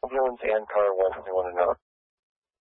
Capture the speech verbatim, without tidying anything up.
ambulance and car, what do you want to know?